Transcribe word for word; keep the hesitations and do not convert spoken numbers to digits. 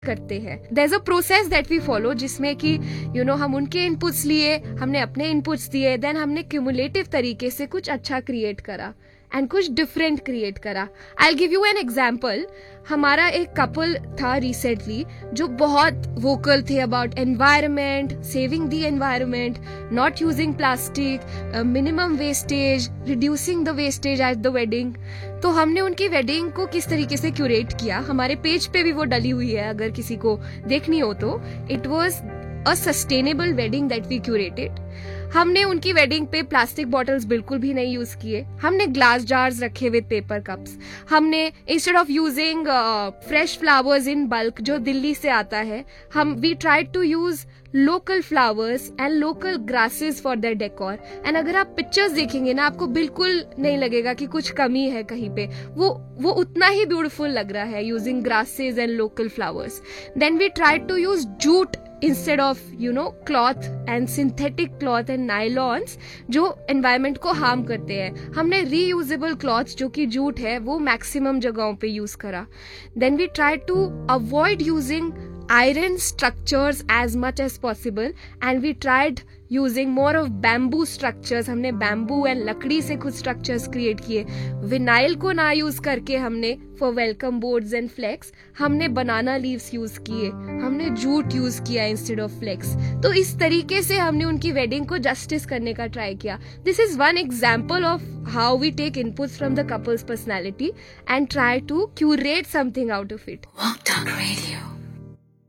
करते हैं. There's a process that we follow जिसमें कि you know हम उनके inputs लिए, हमने अपने inputs दिए, then हमने cumulative तरीके से कुछ अच्छा create करा and कुछ different create करा. I'll give you an example. हमारा एक couple था recently जो बहुत vocal थे about environment, saving the environment, not using plastic, uh, minimum wastage, reducing the wastage at the wedding. तो हमने उनकी वेडिंग को किस तरीके से क्यूरेट किया, हमारे पेज पे भी वो डली हुई है अगर किसी को देखनी हो तो. It was a sustainable wedding that we curated. हमने उनकी वेडिंग पे प्लास्टिक बॉटल्स बिल्कुल भी नहीं यूज किए. हमने ग्लास जार्स रखे विद पेपर कप्स. हमने instead of using fresh flowers in bulk जो दिल्ली से आता है, हम we tried to use local flowers and local grasses for that decor. And अगर आप पिक्चर्स देखेंगे ना, आपको बिल्कुल नहीं लगेगा कि कुछ कमी है कहीं पे. वो वो उतना ही ब्यूटीफुल लग रहा है using grasses and local flowers. Then we tried to use jute instead of you know cloth and synthetic cloth and nylons जो environment को harm करते हैं. हमने reusable cloth जो कि जूट है वो maximum जगहों पे use करा. Then we tried to avoid using iron structures as much as possible and we tried using more of bamboo structures. हमने bamboo and लकड़ी से कुछ structures create किए. विनाइल को ना यूज करके हमने for welcome boards and flags हमने banana leaves यूज किए. हमने जूट यूज किया instead of flags. तो इस तरीके से हमने उनकी wedding को justice करने का try किया. This is one example of how we take inputs from the couple's personality and try to curate something out of it. Walk Talk Radio.